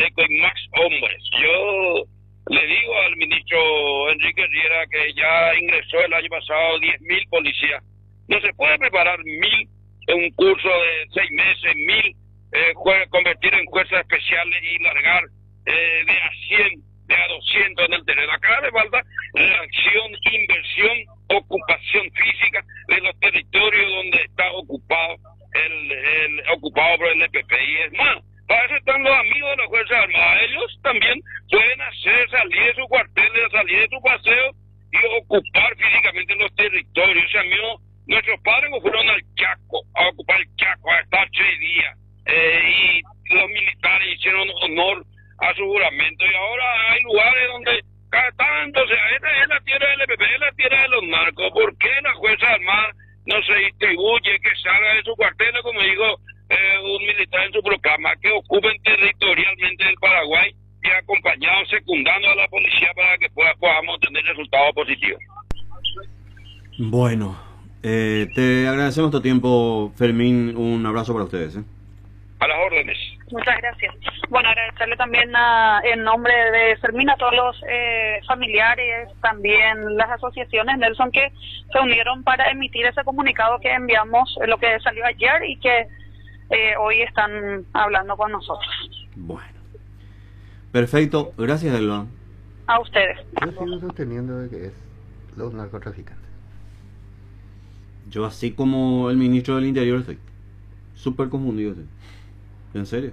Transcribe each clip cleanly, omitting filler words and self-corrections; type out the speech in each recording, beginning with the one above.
chalecos y más hombres. Yo le digo al ministro Enrique Riera que ya ingresó el año pasado 10.000 policías. No se puede preparar 1.000 en un curso de 6 meses, 1.000, convertir en fuerzas especiales y largar de a 100, de a 200 en el terreno. Acá le falta reacción, inversión, ocupación física de los territorios donde está ocupado ocupado por el EPP. Y es más, para eso están los amigos de las Fuerzas Armadas. Ellos también pueden salir de su cuartel, salir de su paseo y ocupar físicamente los territorios. O sea, nuestros padres fueron al Chaco, a ocupar el Chaco, a estar 3 días. Y los militares hicieron honor a su juramento. Y ahora hay lugares donde cada tanto, o sea, esta es la tierra del EPP, es la tierra de los narcos. ¿Por qué las Fuerzas Armadas no se distribuye, que salga de su cuartel, como dijo un militar en su proclama, que ocupen territorialmente el Paraguay y acompañados, secundando a la policía para que podamos tener resultados positivos? Bueno, te agradecemos tu tiempo, Fermín. Un abrazo para ustedes. A las órdenes. Muchas gracias. Bueno, agradecerle también en nombre de Fermín a todos los familiares, también las asociaciones, Nelson, que se unieron para emitir ese comunicado que enviamos, lo que salió ayer y que hoy están hablando con nosotros. Bueno, perfecto. Gracias, Elba. A ustedes. Yo sigo sosteniendo de que es los narcotraficantes. Yo, así como el ministro del Interior, estoy súper confundido. ¿En serio?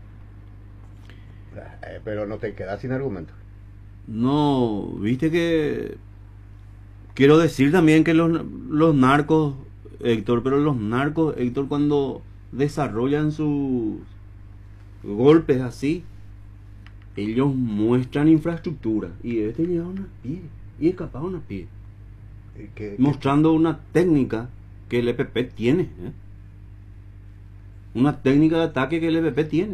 Pero no te quedas sin argumentos. No, viste que... Quiero decir también que los narcos, Héctor, pero los narcos, Héctor, cuando desarrollan sus golpes así, ellos muestran infraestructura. Y este llegaron a pie, y escaparon a pie. Mostrando una técnica que el EPP tiene, una técnica de ataque que el EPP tiene.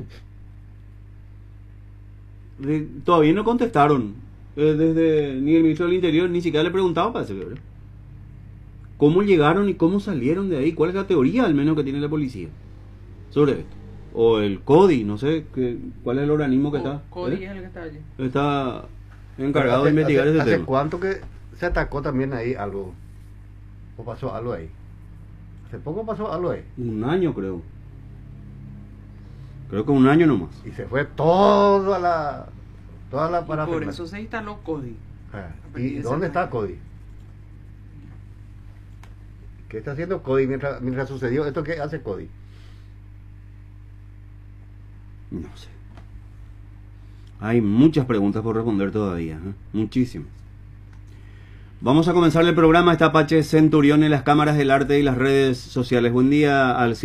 Todavía no contestaron desde ni el ministro del Interior, ni siquiera le preguntaban para eso, ¿verdad? ¿Cómo llegaron y cómo salieron de ahí? ¿Cuál es la teoría al menos que tiene la policía sobre esto? O el CODI, no sé cuál es el organismo que está. CODI es el que está allí. Está encargado de investigar ese tema. ¿Hace cuánto que se atacó también ahí algo? ¿O pasó algo ahí? ¿Hace poco pasó algo ahí? Un año, creo. Creo que un año nomás. Y se fue toda la parafernalia. Por eso se instaló CODI. ¿Y dónde está CODI? ¿Qué está haciendo CODI mientras sucedió esto? ¿Qué hace CODI? No sé. Hay muchas preguntas por responder todavía, muchísimas. Vamos a comenzar el programa. Está Apache Centurión en las cámaras del arte y las redes sociales. Buen día al